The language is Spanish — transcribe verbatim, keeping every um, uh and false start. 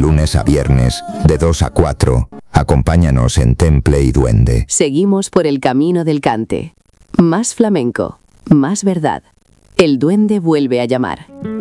lunes a viernes, de dos a cuatro. Acompáñanos en Temple y Duende. Seguimos por el camino del cante. Más flamenco, más verdad. El duende vuelve a llamar.